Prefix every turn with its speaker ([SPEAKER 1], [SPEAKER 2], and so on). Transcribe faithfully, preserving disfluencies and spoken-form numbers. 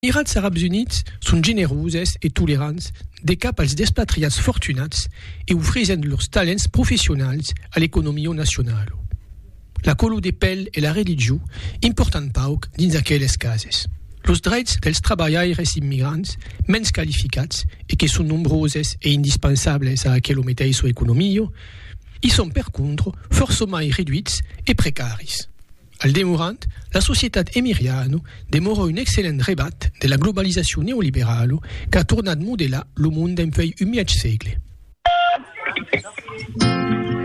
[SPEAKER 1] Emirats Arabs Units són generoses e tolerants de cap als despatriats fortunats e ofreixen leurs talents professionals a l'economia nacional. La color de pell e la religió importen poc dins aquelles cases. Els drets dels treballaires immigrants menys qualificats e que són nombroses e indispensables a aquella mateixa economia i són per contra força mai reduïts e precaris. Al demorant, la societat emiriana demora un excel·lent rebat de la globalització neoliberal que ha tornat a modelar el món d'un vell i mig segle.